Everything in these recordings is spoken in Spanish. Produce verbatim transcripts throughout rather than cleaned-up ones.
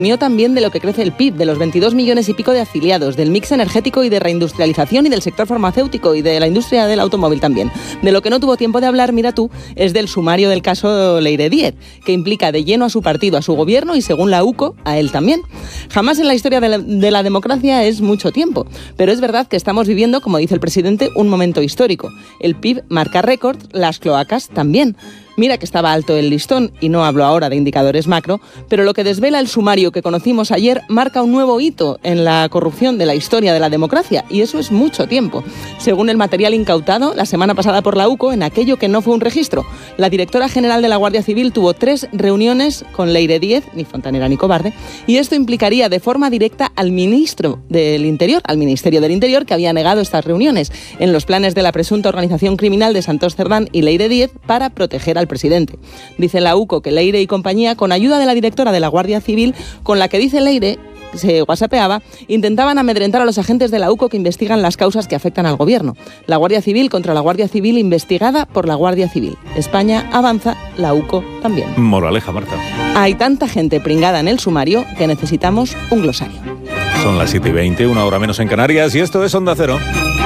también de lo que crece el P I B, de los veintidós millones y pico de afiliados, del mix energético y de reindustrialización y del sector farmacéutico y de la industria del automóvil también. De lo que no tuvo tiempo de hablar, mira tú, es del sumario del caso Leire Díez, que implica de lleno a su partido, a su gobierno y, según la U C O, a él también. Jamás en la historia de la, de la democracia es mucho tiempo, pero es verdad que estamos viviendo, como dice el presidente, un momento histórico. El P I B marca récord, las cloacas también. Mira que estaba alto el listón, y no hablo ahora de indicadores macro, pero lo que desvela el sumario que conocimos ayer marca un nuevo hito en la corrupción de la historia de la democracia, y eso es mucho tiempo. Según el material incautado la semana pasada por la U C O en aquello que no fue un registro, la directora general de la Guardia Civil tuvo tres reuniones con Leire Díez, ni fontanera ni cobarde, y esto implicaría de forma directa al ministro del Interior, al Ministerio del Interior, que había negado estas reuniones en los planes de la presunta organización criminal de Santos Cerdán y Leire Díez para proteger al presidente. Dice la U C O que Leire y compañía, con ayuda de la directora de la Guardia Civil, con la que dice Leire se whatsappeaba, intentaban amedrentar a los agentes de la U C O que investigan las causas que afectan al gobierno. La Guardia Civil contra la Guardia Civil investigada por la Guardia Civil. España avanza, la U C O también. Moraleja, Marta. Hay tanta gente pringada en el sumario que necesitamos un glosario. Son las siete y veinte, una hora menos en Canarias, y esto es Onda Cero.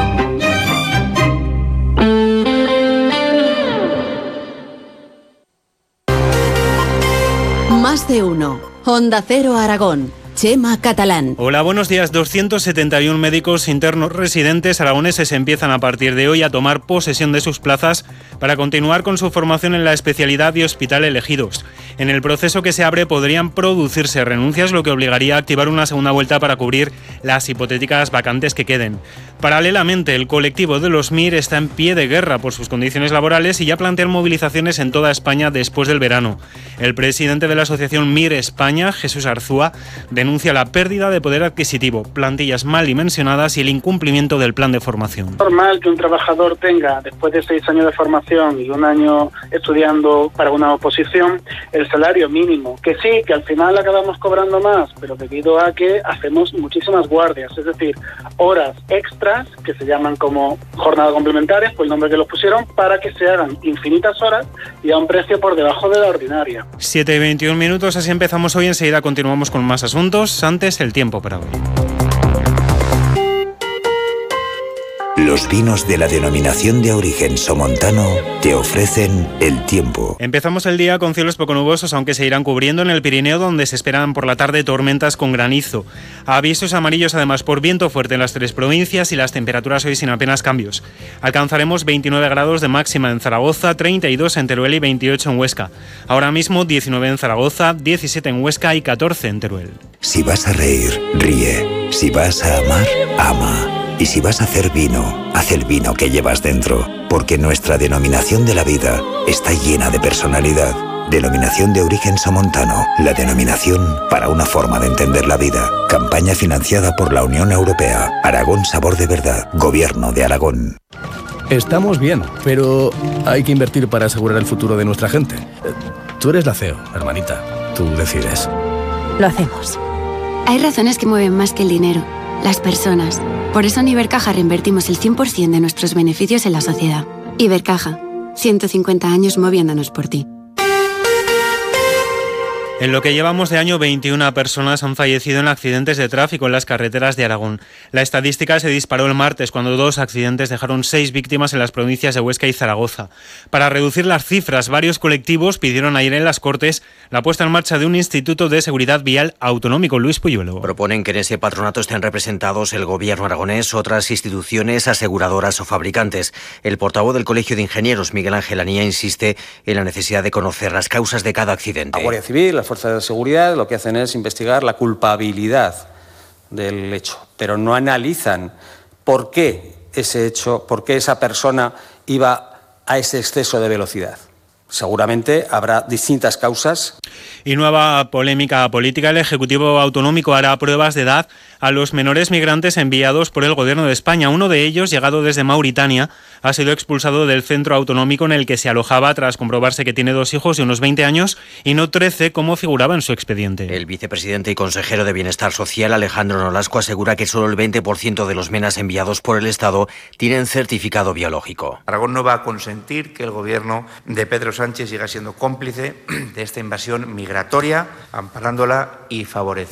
Más de uno. Onda Cero Aragón. Chema Catalán. Hola, buenos días. doscientos setenta y uno médicos internos residentes aragoneses empiezan a partir de hoy a tomar posesión de sus plazas para continuar con su formación en la especialidad y hospital elegidos. En el proceso que se abre podrían producirse renuncias, lo que obligaría a activar una segunda vuelta para cubrir las hipotéticas vacantes que queden. Paralelamente, el colectivo de los M I R está en pie de guerra por sus condiciones laborales y ya plantean movilizaciones en toda España después del verano. El presidente de la asociación M I R España, Jesús Arzúa, denuncia la pérdida de poder adquisitivo, plantillas mal dimensionadas y el incumplimiento del plan de formación. Es normal que un trabajador tenga, después de seis años de formación y un año estudiando para una oposición, el salario mínimo. Que sí, que al final acabamos cobrando más, pero debido a que hacemos muchísimas guardias, es decir, horas extras, que se llaman como jornadas complementarias, por el nombre que los pusieron, para que se hagan infinitas horas y a un precio por debajo de la ordinaria. siete y veintiún minutos, así empezamos hoy. Enseguida continuamos con más asuntos. Antes, el tiempo para hoy. Los vinos de la denominación de origen somontano te ofrecen el tiempo. Empezamos el día con cielos poco nubosos, aunque se irán cubriendo en el Pirineo, donde se esperan por la tarde tormentas con granizo. Avisos amarillos además por viento fuerte en las tres provincias y las temperaturas hoy sin apenas cambios. Alcanzaremos veintinueve grados de máxima en Zaragoza, treinta y dos en Teruel y veintiocho en Huesca. Ahora mismo diecinueve en Zaragoza, diecisiete en Huesca y catorce en Teruel. Si vas a reír, ríe. Si vas a amar, ama. Y si vas a hacer vino, haz el vino que llevas dentro, porque nuestra denominación de la vida está llena de personalidad. Denominación de origen somontano, la denominación para una forma de entender la vida. Campaña financiada por la Unión Europea. Aragón Sabor de Verdad, Gobierno de Aragón. Estamos bien, pero hay que invertir para asegurar el futuro de nuestra gente. Tú eres la C E O, hermanita. Tú decides. Lo hacemos. Hay razones que mueven más que el dinero. Las personas. Por eso en Ibercaja reinvertimos el cien por ciento de nuestros beneficios en la sociedad. Ibercaja. ciento cincuenta años moviéndonos por ti. En lo que llevamos de año, veintiuna personas han fallecido en accidentes de tráfico en las carreteras de Aragón. La estadística se disparó el martes cuando dos accidentes dejaron seis víctimas en las provincias de Huesca y Zaragoza. Para reducir las cifras, varios colectivos pidieron ayer en las Cortes la puesta en marcha de un instituto de seguridad vial autonómico. Luis Puyuelo. Proponen que en ese patronato estén representados el gobierno aragonés, otras instituciones, aseguradoras o fabricantes. El portavoz del Colegio de Ingenieros, Miguel Ángel Anía, insiste en la necesidad de conocer las causas de cada accidente. La Guardia Civil, las fuerzas de seguridad, lo que hacen es investigar la culpabilidad del hecho, pero no analizan por qué ese hecho, por qué esa persona iba a ese exceso de velocidad. Seguramente habrá distintas causas. Y nueva polémica política. El Ejecutivo Autonómico hará pruebas de edad a los menores migrantes enviados por el Gobierno de España. Uno de ellos, llegado desde Mauritania, ha sido expulsado del centro autonómico en el que se alojaba tras comprobarse que tiene dos hijos de unos veinte años y no trece, como figuraba en su expediente. El vicepresidente y consejero de Bienestar Social, Alejandro Nolasco, asegura que solo el veinte por ciento de los menas enviados por el Estado tienen certificado biológico. Aragón no va a consentir que el Gobierno de Pedro Sánchez siga siendo cómplice de esta invasión migratoria, amparándola y favoreciendo